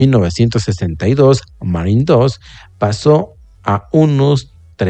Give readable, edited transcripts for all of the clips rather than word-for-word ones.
1962, Marine 2 pasó a unos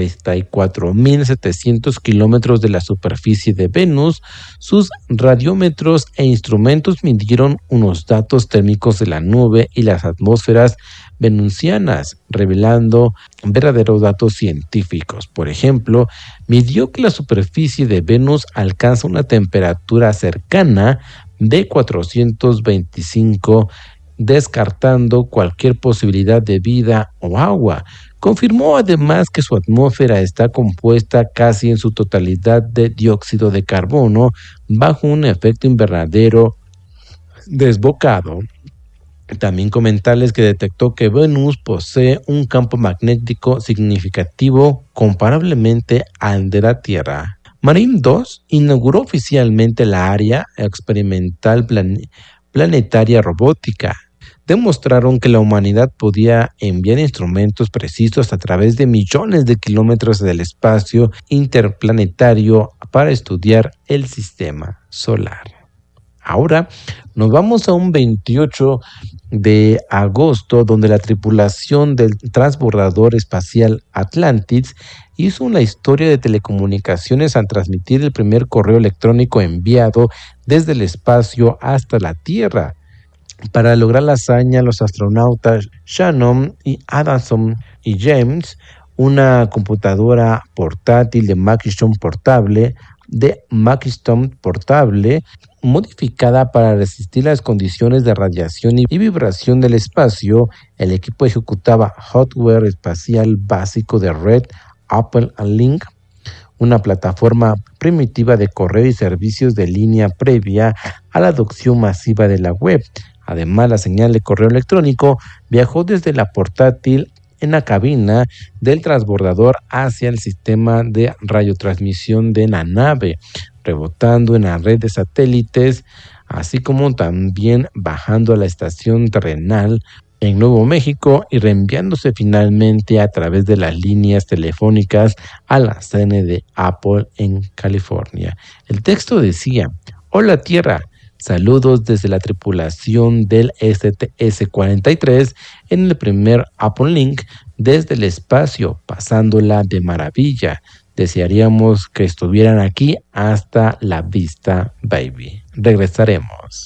34.700 kilómetros de la superficie de Venus. Sus radiómetros e instrumentos midieron unos datos térmicos de la nube y las atmósferas venusianas, revelando verdaderos datos científicos. Por ejemplo, midió que la superficie de Venus alcanza una temperatura cercana de 425, descartando cualquier posibilidad de vida o agua. Confirmó además que su atmósfera está compuesta casi en su totalidad de dióxido de carbono bajo un efecto invernadero desbocado. También comentarles que detectó que Venus posee un campo magnético significativo comparablemente al de la Tierra. Marine 2 inauguró oficialmente la área experimental planetaria robótica. Demostraron que la humanidad podía enviar instrumentos precisos a través de millones de kilómetros del espacio interplanetario para estudiar el sistema solar. Ahora nos vamos a un 28 de agosto, donde la tripulación del transbordador espacial Atlantis hizo una historia de telecomunicaciones al transmitir el primer correo electrónico enviado desde el espacio hasta la Tierra. Para lograr la hazaña, los astronautas Shannon y Adamson y James, una computadora portátil de Macintosh portable, modificada para resistir las condiciones de radiación y vibración del espacio, el equipo ejecutaba hardware espacial básico de red Uplink, una plataforma primitiva de correo y servicios de línea previa a la adopción masiva de la web. Además, la señal de correo electrónico viajó desde la portátil en la cabina del transbordador hacia el sistema de radiotransmisión de la nave, rebotando en la red de satélites, así como también bajando a la estación terrenal en Nuevo México y reenviándose finalmente a través de las líneas telefónicas a la sede de Apple en California. El texto decía: "Hola Tierra, saludos desde la tripulación del STS-43 en el primer Uplink desde el espacio, pasándola de maravilla. Desearíamos que estuvieran aquí. Hasta la vista, baby. Regresaremos".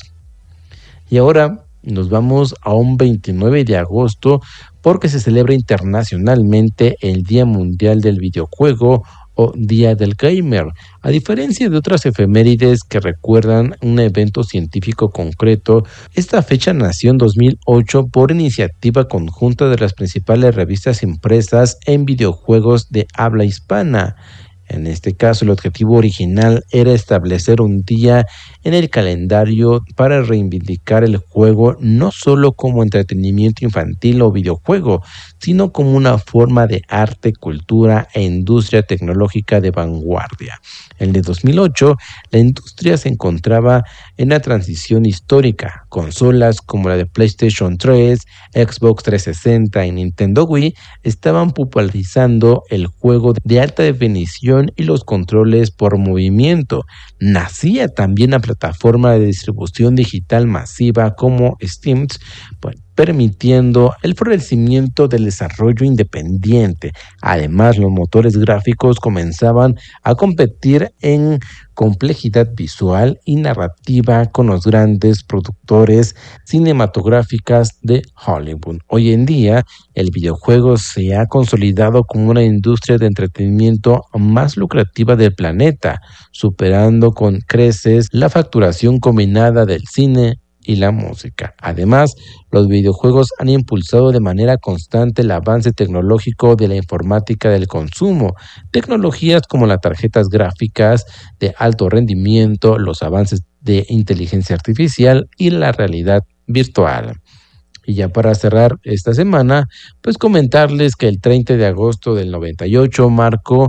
Y ahora nos vamos a un 29 de agosto porque se celebra internacionalmente el Día Mundial del Videojuego o Día del Gamer. A diferencia de otras efemérides que recuerdan un evento científico concreto, esta fecha nació en 2008 por iniciativa conjunta de las principales revistas impresas en videojuegos de habla hispana. En este caso, el objetivo original era establecer un día en el calendario para reivindicar el juego no solo como entretenimiento infantil o videojuego, sino como una forma de arte, cultura e industria tecnológica de vanguardia. En el de 2008, la industria se encontraba en la transición histórica. Consolas como la de PlayStation 3, Xbox 360 y Nintendo Wii estaban popularizando el juego de alta definición y los controles por movimiento. Nacía también la plataforma de distribución digital masiva como Steam, permitiendo el florecimiento del desarrollo independiente. Además, los motores gráficos comenzaban a competir en complejidad visual y narrativa con los grandes productores cinematográficas de Hollywood. Hoy en día, el videojuego se ha consolidado como una industria de entretenimiento más lucrativa del planeta, superando con creces la facturación combinada del cine y la música. Además, los videojuegos han impulsado de manera constante el avance tecnológico de la informática del consumo. Tecnologías como las tarjetas gráficas de alto rendimiento, los avances de inteligencia artificial y la realidad virtual. Y ya para cerrar esta semana, pues comentarles que el 30 de agosto del 98 marcó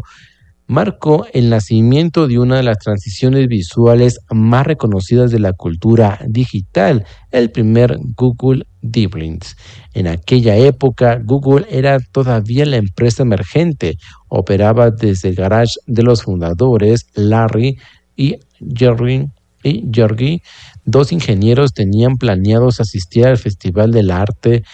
el nacimiento de una de las transiciones visuales más reconocidas de la cultura digital, el primer Google Deep Links. En aquella época, Google era todavía la empresa emergente, operaba desde el garage de los fundadores, Larry y George. Dos ingenieros tenían planeados asistir al Festival del Arte